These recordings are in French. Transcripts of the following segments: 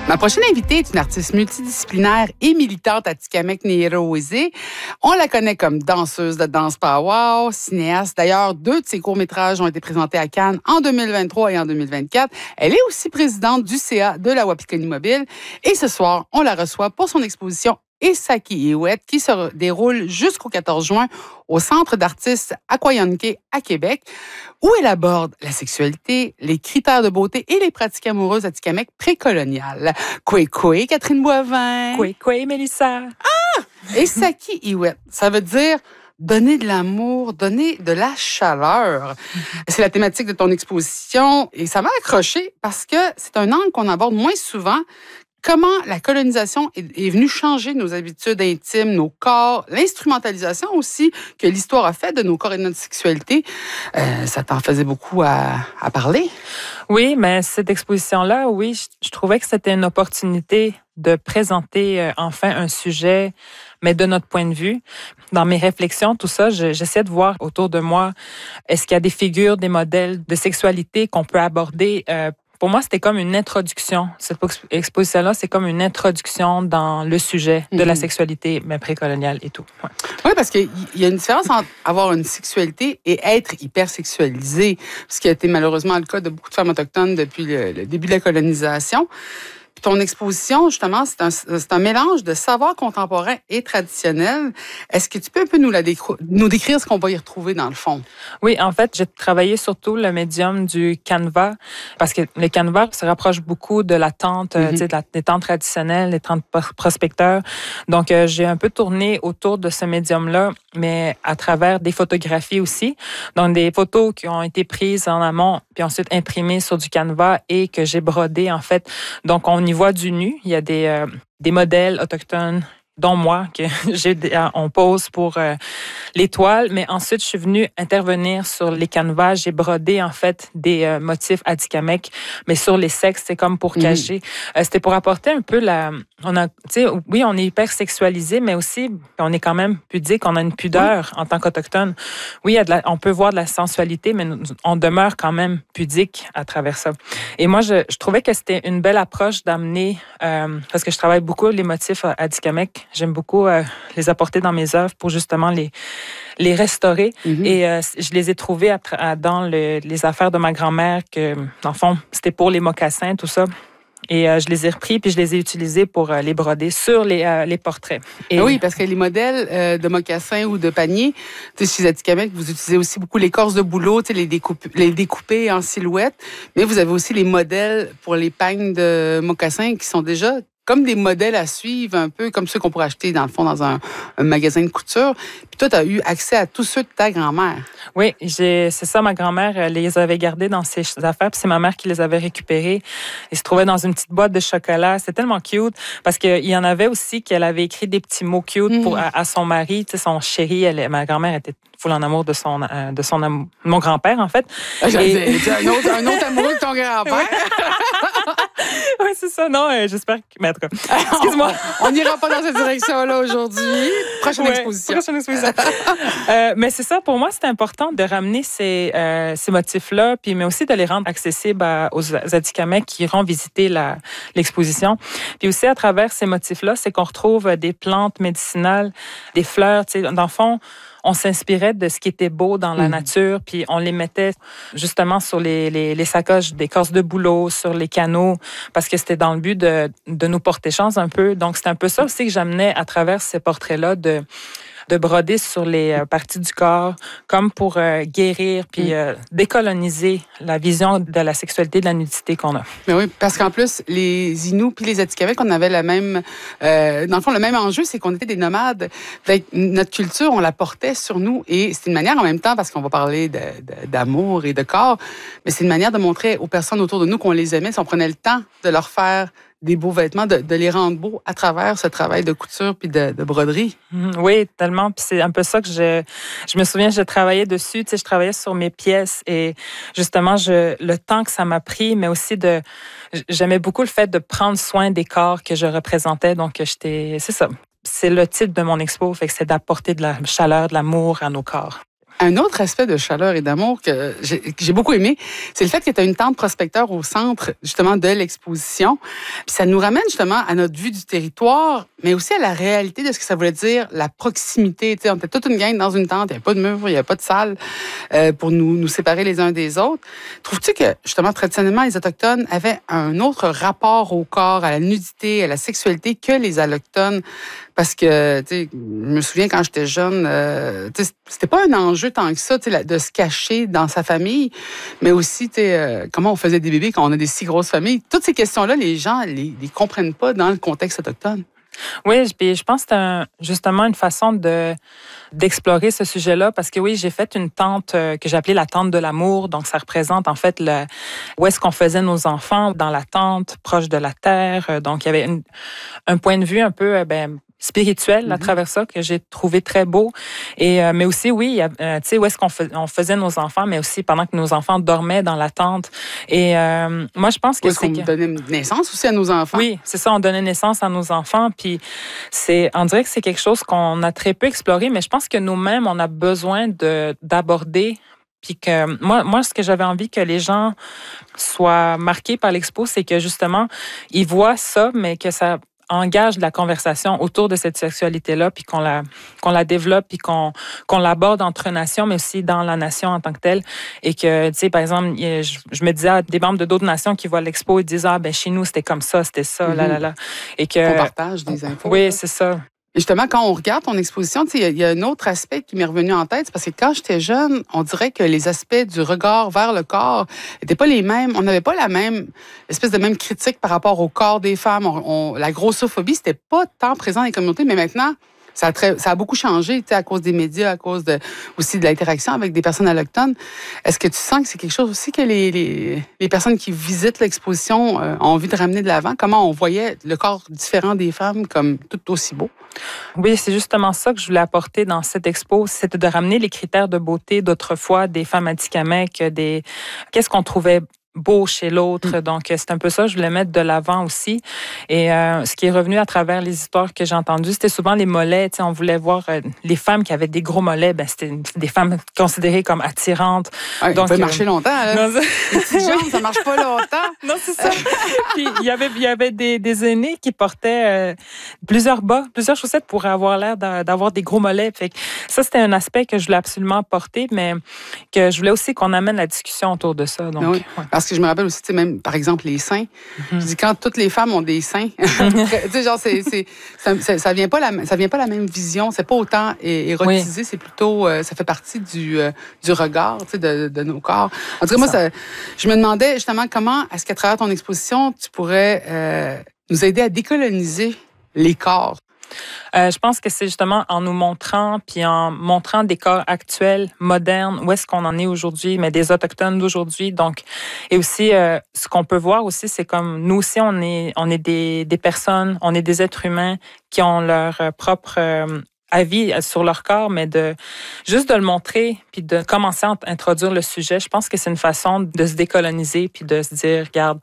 Ma prochaine invitée est une artiste multidisciplinaire et militante Atikamekw-Nehero-Weze. On la connaît comme danseuse de danse power, cinéaste. D'ailleurs, 2 de ses courts-métrages ont été présentés à Cannes en 2023 et en 2024. Elle est aussi présidente du CA de la Wapikani Mobile. Et ce soir, on la reçoit pour son exposition Esaki Iwet qui se déroule jusqu'au 14 juin au Centre d'artistes Aquayonke à Québec, où elle aborde la sexualité, les critères de beauté et les pratiques amoureuses atikamekw précoloniales. Kwe, Catherine Boivin. Kwe, Mélissa. Esaki Iwet, ça veut dire donner de l'amour, donner de la chaleur. C'est la thématique de ton exposition et ça m'a accroché parce que c'est un angle qu'on aborde moins souvent. Comment la colonisation est venue changer nos habitudes intimes, nos corps, l'instrumentalisation aussi que l'histoire a fait de nos corps et de notre sexualité. Ça t'en faisait beaucoup à parler? Oui, mais cette exposition-là, oui, je trouvais que c'était une opportunité de présenter enfin un sujet, mais de notre point de vue. Dans mes réflexions, tout ça, j'essaie de voir autour de moi, est-ce qu'il y a des figures, des modèles de sexualité qu'on peut aborder. Pour moi, c'était comme une introduction. Cette exposition-là, c'est comme une introduction dans le sujet de la sexualité, mais précoloniale et tout. Ouais. Oui, parce qu'il y a une différence entre avoir une sexualité et être hypersexualisé, ce qui a été malheureusement le cas de beaucoup de femmes autochtones depuis le début de la colonisation. Puis ton exposition, justement, c'est un mélange de savoir contemporain et traditionnel. Est-ce que tu peux un peu nous décrire ce qu'on va y retrouver dans le fond? Oui, en fait, j'ai travaillé surtout le médium du canevas, parce que le canevas se rapproche beaucoup de la tente, des tentes traditionnelles, les tentes prospecteurs. Donc, j'ai un peu tourné autour de ce médium-là, mais à travers des photographies aussi. Donc, des photos qui ont été prises en amont, puis ensuite imprimées sur du canevas et que j'ai brodé, en fait. Donc, on y voit du nu. Il y a des modèles autochtones, dont moi, que on pose pour les toiles. Mais ensuite, je suis venue intervenir sur les canevas. J'ai brodé, en fait, des motifs atikamekw, mais sur les sexes, c'est comme pour cacher. C'était pour apporter un peu oui, on est hyper sexualisé, mais aussi, on est quand même pudique. On a une pudeur en tant qu'Autochtone. Oui, on peut voir de la sensualité, mais on demeure quand même pudique à travers ça. Et moi, je trouvais que c'était une belle approche d'amener, parce que je travaille beaucoup les motifs atikamekw. J'aime beaucoup les apporter dans mes œuvres pour justement les restaurer. Et je les ai trouvés dans les affaires de ma grand-mère, que, dans le fond, c'était pour les mocassins, tout ça. Et je les ai repris, puis je les ai utilisés pour les broder sur les portraits. Et oui, parce que les modèles de mocassins ou de paniers, chez les Atikamekw, vous utilisez aussi beaucoup l'écorce de bouleau, les découper en silhouette, mais vous avez aussi les modèles pour les pagnes de mocassins qui sont déjà comme des modèles à suivre, un peu comme ceux qu'on pourrait acheter, dans le fond, dans un magasin de couture. Puis toi, tu as eu accès à tous ceux de ta grand-mère. Oui, c'est ça, ma grand-mère, elle les avait gardés dans ses affaires, puis c'est ma mère qui les avait récupérés. Ils se trouvaient dans une petite boîte de chocolat. C'était tellement cute, parce qu'il y en avait aussi qu'elle avait écrit des petits mots cute à son mari, son chéri. Ma grand-mère était full en amour de mon grand-père, en fait. Un autre amoureux de ton grand-père? Oui, c'est ça. Non, j'espère que... Mais en tout cas, excuse-moi. On n'ira pas dans cette direction-là aujourd'hui. Prochaine exposition. Mais c'est ça, pour moi, c'est important de ramener ces motifs-là, mais aussi de les rendre accessibles aux Atikamekw qui iront visiter l'exposition. Puis aussi, à travers ces motifs-là, c'est qu'on retrouve des plantes médicinales, des fleurs. Dans le fond, on s'inspirait de ce qui était beau dans la nature, puis on les mettait justement sur les sacoches d'écorce de bouleau, sur les canaux, parce que c'était dans le but de nous porter chance un peu. Donc, c'est un peu ça aussi que j'amenais à travers ces portraits-là, de broder sur les parties du corps, comme pour guérir puis décoloniser la vision de la sexualité, de la nudité qu'on a. Mais oui, parce qu'en plus, les Inuits puis les Atikamekw, on avait dans le fond, le même enjeu, c'est qu'on était des nomades. Fait que notre culture, on la portait sur nous et c'est une manière en même temps, parce qu'on va parler d'amour et de corps, mais c'est une manière de montrer aux personnes autour de nous qu'on les aimait, si on prenait le temps de leur faire des beaux vêtements, de les rendre beaux à travers ce travail de couture puis de broderie. Oui, tellement. Puis c'est un peu ça que je me souviens, je travaillais dessus. Je travaillais sur mes pièces et justement, le temps que ça m'a pris, mais aussi j'aimais beaucoup le fait de prendre soin des corps que je représentais. Donc, c'est ça. C'est le titre de mon expo, fait que c'est d'apporter de la chaleur, de l'amour à nos corps. Un autre aspect de chaleur et d'amour que j'ai beaucoup aimé, c'est le fait que tu as une tente prospecteur au centre, justement, de l'exposition. Puis ça nous ramène, justement, à notre vue du territoire, mais aussi à la réalité de ce que ça voulait dire, la proximité. Tu sais, on était toute une gang dans une tente, il n'y avait pas de mur, il n'y avait pas de salle pour nous séparer les uns des autres. Trouves-tu que, justement, traditionnellement, les Autochtones avaient un autre rapport au corps, à la nudité, à la sexualité que les Allochtones? Parce que, tu sais, je me souviens quand j'étais jeune, tu sais, c'était pas un enjeu tant que ça, tu sais, de se cacher dans sa famille, mais aussi, tu sais, comment on faisait des bébés quand on a des si grosses familles. Toutes ces questions-là, les gens les comprennent pas dans le contexte autochtone. Oui, puis je pense que c'est justement une façon d'explorer ce sujet-là parce que oui, j'ai fait une tente que j'ai appelée la tente de l'amour. Donc, ça représente en fait où est-ce qu'on faisait nos enfants dans la tente, proche de la terre. Donc, il y avait un point de vue un peu spirituel à travers ça que j'ai trouvé très beau. Et mais aussi, oui, tu sais, où est-ce on faisait nos enfants, mais aussi pendant que nos enfants dormaient dans la tente. Et moi, je pense que est-ce qu'on donnait naissance aussi à nos enfants? Oui, c'est ça, on donnait naissance à nos enfants. Puis on dirait que c'est quelque chose qu'on a très peu exploré, mais je pense que nous-mêmes, on a besoin d'aborder. Puis que moi, ce que j'avais envie que les gens soient marqués par l'expo, c'est que justement, ils voient ça, mais que ça engage de la conversation autour de cette sexualité-là, puis qu'on la développe, puis qu'on l'aborde entre nations, mais aussi dans la nation en tant que telle. Et que, tu sais, par exemple, je me disais à des membres de d'autres nations qui voient l'expo, ils disent, chez nous, c'était comme ça, c'était ça, là. Et que... On partage des infos. Oui, c'est ça. Et justement, quand on regarde ton exposition, il y a un autre aspect qui m'est revenu en tête, c'est parce que quand j'étais jeune, on dirait que les aspects du regard vers le corps n'étaient pas les mêmes. On n'avait pas la même espèce de même critique par rapport au corps des femmes. La grossophobie, c'était pas tant présent dans les communautés, mais maintenant, ça a beaucoup changé, à cause des médias, à cause aussi de l'interaction avec des personnes allochtones. Est-ce que tu sens que c'est quelque chose aussi que les personnes qui visitent l'exposition ont envie de ramener de l'avant? Comment on voyait le corps différent des femmes comme tout aussi beau? Oui, c'est justement ça que je voulais apporter dans cette expo, c'était de ramener les critères de beauté d'autrefois des femmes atikamekw, qu'est-ce qu'on trouvait beau chez l'autre. Donc, c'est un peu ça, je voulais mettre de l'avant aussi. Et ce qui est revenu à travers les histoires que j'ai entendues, c'était souvent les mollets. Tu sais, on voulait voir les femmes qui avaient des gros mollets, c'était des femmes considérées comme attirantes. Ouais, donc, ça peut marcher longtemps. Là. Les petites jambes, ça marche pas longtemps. Non, c'est ça. Puis, il y avait des aînés qui portaient plusieurs bas, plusieurs chaussettes pour avoir l'air d'avoir des gros mollets. Fait que ça, c'était un aspect que je voulais absolument porter, mais que je voulais aussi qu'on amène la discussion autour de ça. Donc, oui. Ouais. Parce que je me rappelle aussi, même, par exemple, les seins. Je dis, quand toutes les femmes ont des seins, tu sais, genre, ça vient pas la même vision. C'est pas autant érotisé, c'est plutôt, ça fait partie du regard, tu sais, de nos corps. En tout cas, moi, je me demandais justement comment est-ce qu'à travers ton exposition, tu pourrais nous aider à décoloniser les corps. Je pense que c'est justement en nous montrant, puis en montrant des corps actuels, modernes, où est-ce qu'on en est aujourd'hui, mais des Autochtones d'aujourd'hui. Donc, et aussi, ce qu'on peut voir aussi, c'est comme nous aussi, on est des personnes, on est des êtres humains qui ont leur propre avis sur leur corps, mais juste de le montrer, puis de commencer à introduire le sujet. Je pense que c'est une façon de se décoloniser, puis de se dire, regarde,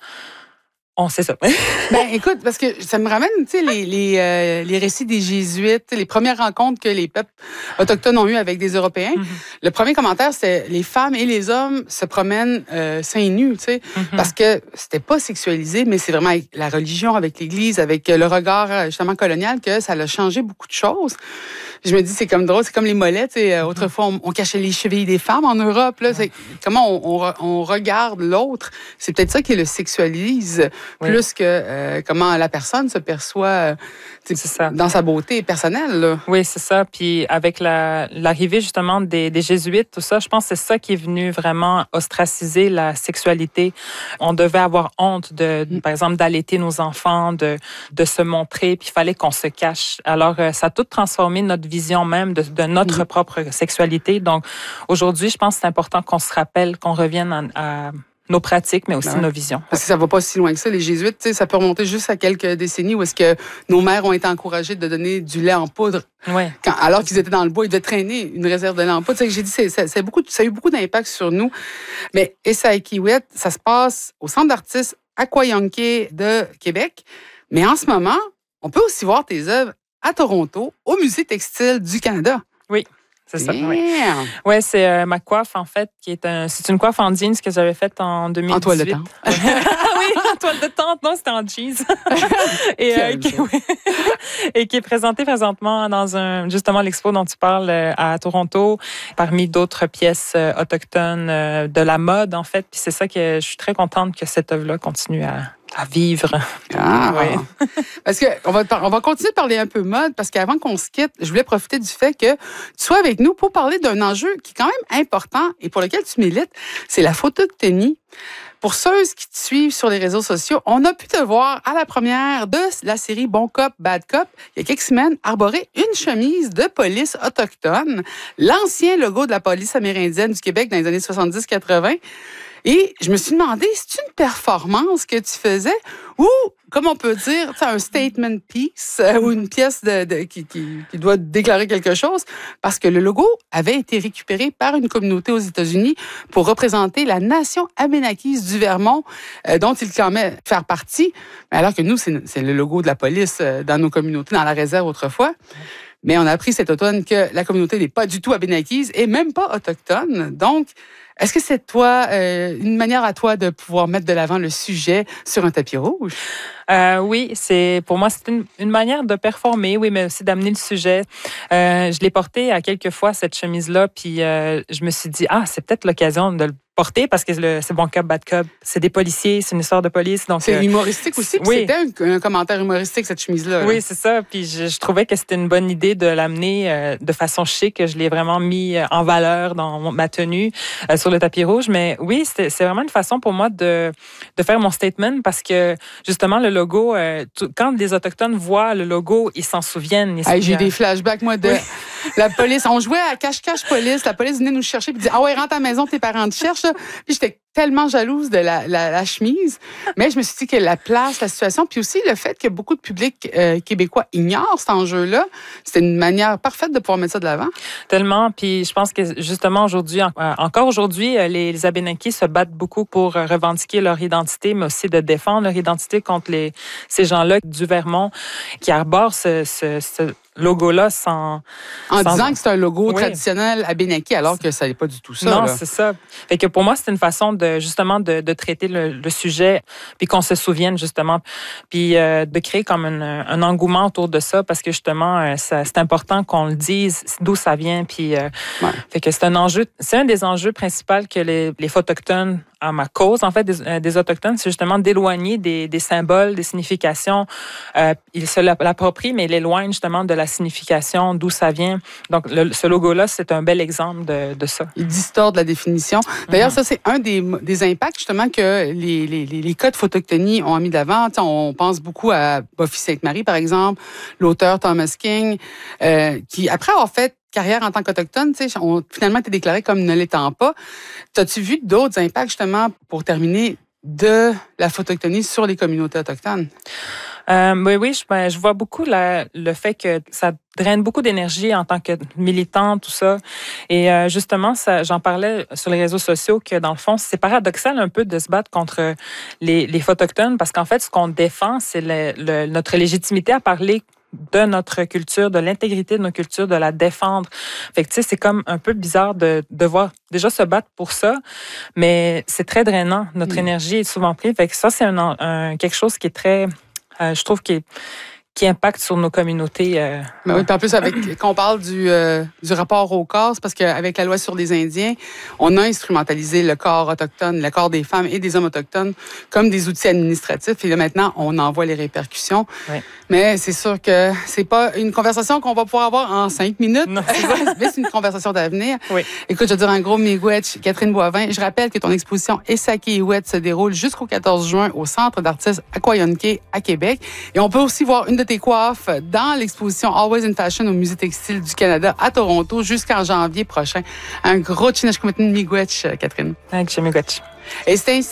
on sait ça. Ben, écoute, parce que ça me ramène, tu sais, les récits des Jésuites, les premières rencontres que les peuples autochtones ont eues avec des Européens. Le premier commentaire, c'est les femmes et les hommes se promènent seins nus, tu sais, parce que c'était pas sexualisé, mais c'est vraiment avec la religion, avec l'Église, avec le regard justement colonial que ça a changé beaucoup de choses. Je me dis, c'est comme drôle, c'est comme les mollets, tu sais. Autrefois, on cachait les chevilles des femmes en Europe, là. C'est comment on regarde l'autre. C'est peut-être ça qui le sexualise plus que comment la personne se perçoit dans sa beauté personnelle, là. Oui, c'est ça. Puis avec l'arrivée justement des Jésuites, tout ça, je pense que c'est ça qui est venu vraiment ostraciser la sexualité. On devait avoir honte par exemple, d'allaiter nos enfants, de se montrer, puis il fallait qu'on se cache. Alors, ça a tout transformé notre vision même de notre propre sexualité. Donc, aujourd'hui, je pense que c'est important qu'on se rappelle, qu'on revienne à nos pratiques, mais aussi nos visions. Parce que ça va pas si loin que ça. Les Jésuites, tu sais, ça peut remonter juste à quelques décennies où est-ce que nos mères ont été encouragées de donner du lait en poudre. Ouais. Alors qu'ils étaient dans le bois, ils devaient traîner une réserve de lait en poudre. Tu sais, j'ai dit, ça a eu beaucoup d'impact sur nous. Mais Essay-Kiwet, ça se passe au Centre d'artistes Aquayonké de Québec. Mais en ce moment, on peut aussi voir tes œuvres à Toronto, au Musée textile du Canada. Oui. C'est ça, oui. Ouais, c'est ma coiffe, en fait, c'est une coiffe en jeans que j'avais faite en 2018. En toile de tente. Oui, en toile de tente. Non, c'était en jeans. Et qui est présentée présentement dans justement l'expo dont tu parles à Toronto, parmi d'autres pièces autochtones de la mode, en fait. Puis c'est ça que je suis très contente que cette œuvre-là continue à vivre. Ah, oui. Parce que on va continuer de parler un peu mode, parce qu'avant qu'on se quitte, je voulais profiter du fait que tu sois avec nous pour parler d'un enjeu qui est quand même important et pour lequel tu milites, c'est la photogénie. Pour ceux qui te suivent sur les réseaux sociaux, on a pu te voir à la première de la série Bon Cop, Bad Cop, il y a quelques semaines, arborer une chemise de police autochtone, l'ancien logo de la police amérindienne du Québec dans les années 70-80. Et je me suis demandé, c'est une performance que tu faisais ou, comme on peut dire, un statement piece ou une pièce qui doit déclarer quelque chose, parce que le logo avait été récupéré par une communauté aux États-Unis pour représenter la nation abénakise du Vermont, dont il claimait faire partie, alors que nous, c'est le logo de la police dans nos communautés, dans la réserve autrefois. Mais on a appris cet automne que la communauté n'est pas du tout abénakise et même pas autochtone. Donc, est-ce que c'est une manière à toi de pouvoir mettre de l'avant le sujet sur un tapis rouge? Oui, pour moi, c'est une manière de performer, oui, mais aussi d'amener le sujet. Je l'ai porté à quelques fois, cette chemise-là, puis je me suis dit, c'est peut-être l'occasion de le porter parce que c'est Bon Cop, Bad Cop. C'est des policiers, c'est une histoire de police. Donc, c'est humoristique aussi. Oui. C'était un commentaire humoristique, cette chemise-là. Oui, c'est ça. Puis je trouvais que c'était une bonne idée de l'amener de façon chic. Je l'ai vraiment mis en valeur dans ma tenue sur le tapis rouge. Mais oui, c'est vraiment une façon pour moi de faire mon statement parce que justement, le logo, quand les Autochtones voient le logo, ils s'en souviennent. J'ai eu des flashbacks, moi, de la police. On jouait à cache-cache police. La police venait nous chercher et disait, ouais, rentre à la maison, tes parents te cherchent. Puis j'étais tellement jalouse de la chemise. Mais je me suis dit que la place, la situation, puis aussi le fait que beaucoup de public québécois ignorent cet enjeu-là, c'était une manière parfaite de pouvoir mettre ça de l'avant. Tellement. Puis je pense que justement aujourd'hui, encore aujourd'hui, les Abénaquis se battent beaucoup pour revendiquer leur identité, mais aussi de défendre leur identité contre ces gens-là du Vermont qui arborent ce logo-là en disant que c'est un logo traditionnel abénaki, alors que ça n'est pas du tout ça. Non, là. C'est ça. Fait que pour moi, c'est une façon de traiter le sujet, puis qu'on se souvienne justement, puis de créer comme un engouement autour de ça, parce que justement, c'est important qu'on le dise, d'où ça vient, puis fait que c'est un des enjeux principaux que les Autochtones, à ma cause, en fait, des Autochtones, c'est justement d'éloigner des symboles, des significations. Ils se l'approprient, mais ils l'éloignent justement de la signification, d'où ça vient. Donc, ce logo-là, c'est un bel exemple de ça. Il distorde la définition. D'ailleurs, ça, c'est un des impacts, justement, que les codes photogénie ont mis de l'avant. On pense beaucoup à Buffy Sainte-Marie, par exemple, l'auteur Thomas King, qui, après avoir fait carrière en tant qu'Autochtone, ont finalement été déclarés comme ne l'étant pas. T'as-tu vu d'autres impacts, justement, pour terminer, de la photogénie sur les communautés autochtones? Oui, je vois beaucoup le fait que ça draine beaucoup d'énergie en tant que militante, tout ça. Et justement, j'en parlais sur les réseaux sociaux que, dans le fond, c'est paradoxal un peu de se battre contre les Autochtones parce qu'en fait, ce qu'on défend, c'est notre légitimité à parler de notre culture, de l'intégrité de nos cultures, de la défendre. Fait que, tu sais, c'est comme un peu bizarre de devoir déjà se battre pour ça, mais c'est très drainant. Notre énergie est souvent prise. Fait que ça, c'est quelque chose qui est très, je trouve, qui impacte sur nos communautés. Mais oui, puis en plus, quand on parle du rapport au corps, c'est parce qu'avec la loi sur les Indiens, on a instrumentalisé le corps autochtone, le corps des femmes et des hommes autochtones comme des outils administratifs. Et là, maintenant, on en voit les répercussions. Oui. Mais c'est sûr que c'est pas une conversation qu'on va pouvoir avoir en 5 minutes. Non, mais c'est une conversation d'avenir. Oui. Écoute, je veux dire un gros miigwech, Catherine Boivin. Je rappelle que ton exposition Essake Iwet se déroule jusqu'au 14 juin au Centre d'artistes Aquayonke à Québec. Et on peut aussi voir une de tes coiffes dans l'exposition Always in Fashion au Musée textile du Canada à Toronto jusqu'en janvier prochain. Un gros chinachkumatin miigwech, Catherine. Miigwech. Et c'est ainsi